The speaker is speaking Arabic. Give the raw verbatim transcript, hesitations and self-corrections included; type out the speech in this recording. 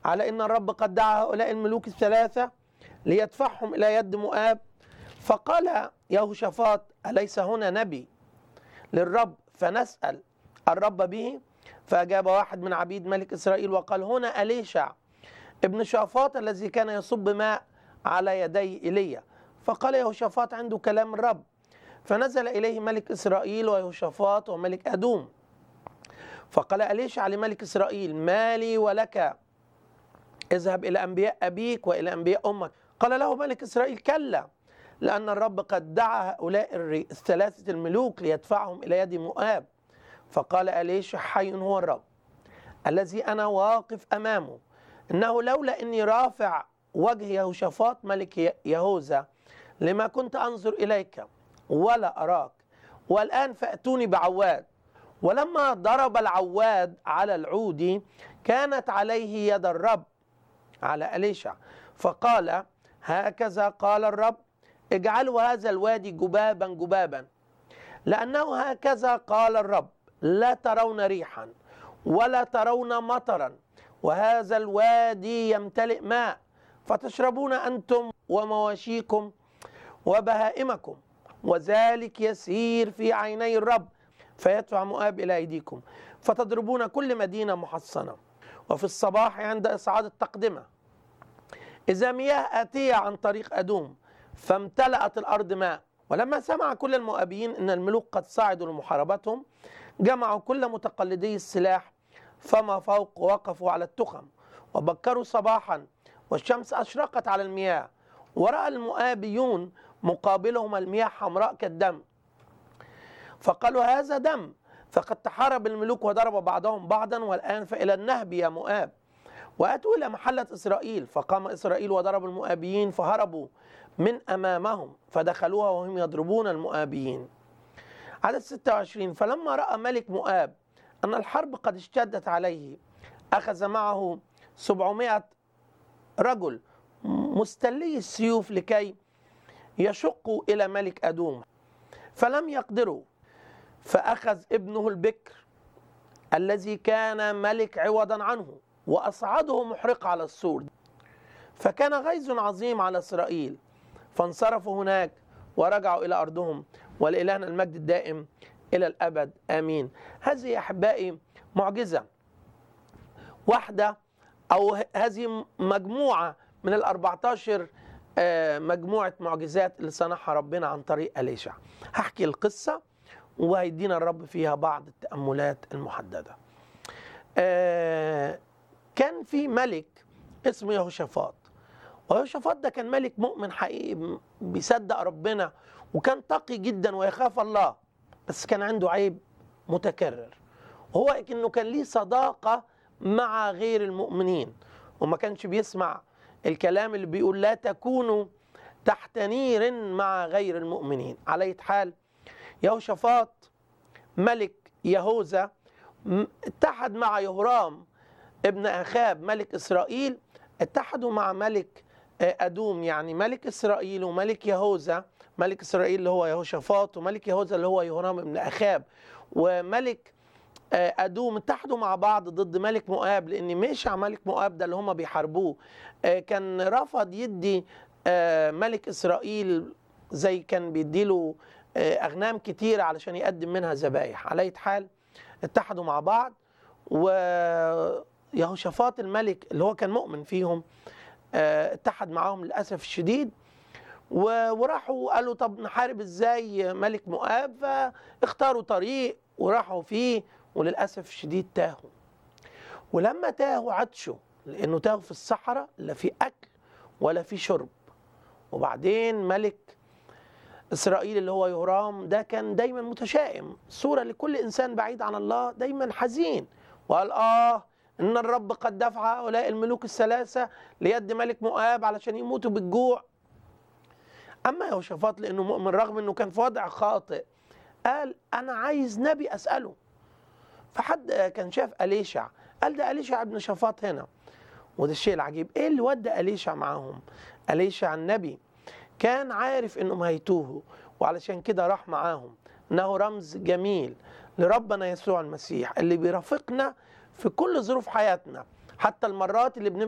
على إن الرب قد دعا هؤلاء الملوك الثلاثة ليدفعهم إلى يد مؤاب. فقال يهوشافاط: أليس هنا نبي للرب فنسأل الرب به؟ فأجاب واحد من عبيد ملك إسرائيل وقال: هنا أليشع ابن شافاط الذي كان يصب ماء على يدي إيليا. فقال يهوشافاط: عنده كلام الرب. فنزل إليه ملك إسرائيل ويهوشافاط وملك أدوم. فقال أليشع لملك إسرائيل: ما لي ولك؟ اذهب إلى أنبياء أبيك وإلى أنبياء أمك. قال له ملك إسرائيل: كلا، لأن الرب قد دعا هؤلاء الثلاثة الملوك ليدفعهم إلى يد مؤاب. فقال أليشع: حي هو الرب الذي أنا واقف أمامه، إنه لولا إني رافع وجه يهوشافاط ملك يهوذا لما كنت أنظر إليك ولا أراك. والآن فأتوني بعواد. ولما ضرب العواد على العود كانت عليه يد الرب على أليشع، فقال: هكذا قال الرب: اجعلوا هذا الوادي جبابا جبابا، لأنه هكذا قال الرب: لا ترون ريحا ولا ترون مطرا، وهذا الوادي يمتلئ ماء، فتشربون أنتم ومواشيكم وبهائمكم، وذلك يسير في عيني الرب، فيدفع مؤاب إلى أيديكم، فتضربون كل مدينة محصنة. وفي الصباح عند إصعاد التقدمة إذا مياه آتية عن طريق أدوم، فامتلأت الأرض ماء. ولما سمع كل المؤابيين أن الملوك قد صعدوا لمحاربتهم، جمعوا كل متقلدي السلاح فما فوق، ووقفوا على التخم وبكروا صباحا، والشمس أشرقت على المياه، ورأى المؤابيون مقابلهم المياه حمراء كالدم، فقالوا: هذا دم. فقد تحارب الملوك وضرب بعضهم بعضا، والآن فإلى النهب يا مؤاب. وأتوا إلى محلة إسرائيل، فقام إسرائيل وضرب المؤابيين فهربوا من أمامهم، فدخلوها وهم يضربون المؤابيين. عدد ستة وعشرين: فلما رأى ملك مؤاب أن الحرب قد اشتدت عليه، أخذ معه سبعمائة رجل مستلي السيوف لكي يشقوا إلى ملك أدوم، فلم يقدروا. فأخذ ابنه البكر الذي كان ملك عوضا عنه وأصعده محرقة على السور، فكان غيظ عظيم على إسرائيل، فانصرفوا هناك ورجعوا إلى أرضهم، ولإلهنا المجد الدائم إلى الأبد آمين. هذه يا أحبائي معجزة واحدة، أو هذه مجموعة من الأربعة عشر مجموعة معجزات اللي صنعها ربنا عن طريق أليشع. هحكي القصة وهيدينا الرب فيها بعض التأملات المحددة. كان في ملك اسمه يهوشافاط، ويهوشافاط ده كان ملك مؤمن حقيقي بيصدق ربنا، وكان تقي جدا ويخاف الله، بس كان عنده عيب متكرر، وهو انه كان ليه صداقة مع غير المؤمنين، وما كانش بيسمع الكلام اللي بيقول لا تكونوا تحت نير مع غير المؤمنين. على أي حال، يهوشافاط ملك يهوذا اتحد مع يهورام ابن أخاب ملك إسرائيل، اتحدوا مع ملك أدوم، يعني ملك إسرائيل وملك يهوذا، ملك إسرائيل اللي هو يهوشافاط، وملك يهوذا اللي هو يهورام ابن أخاب، وملك أدوم اتحدوا مع بعض ضد ملك مؤاب، لأن ميشع ملك مؤاب ده اللي هم بيحاربوه كان رفض يدي ملك إسرائيل زي كان بيديله أغنام كتير علشان يقدم منها ذبايح. على أي حال اتحدوا مع بعض، ويهوشافاط الملك اللي هو كان مؤمن فيهم اتحد معاهم للأسف الشديد، وراحوا قالوا طب نحارب ازاي ملك مؤاب، فاختاروا طريق وراحوا فيه، وللأسف الشديد تاهوا. ولما تاهوا عطشوا، لأنه تاهوا في الصحراء لا في أكل ولا في شرب. وبعدين ملك إسرائيل اللي هو يهورام ده كان دايما متشائم، صورة لكل إنسان بعيد عن الله، دايما حزين، وقال آه إن الرب قد دفع هؤلاء الملوك الثلاثة ليد ملك مؤاب علشان يموتوا بالجوع. أما يهوشافاط لأنه مؤمن رغم أنه كان في وضع خاطئ، قال أنا عايز نبي أسأله. فحد كان شاف أليشع، قال ده أليشع ابن شافاط هنا. وده الشيء العجيب، إيه اللي ودى أليشع معاهم؟ أليشع النبي كان عارف أنهم هيتوهوا، وعلشان كده راح معاهم، إنه رمز جميل لربنا يسوع المسيح اللي بيرافقنا في كل ظروف حياتنا، حتى المرات اللي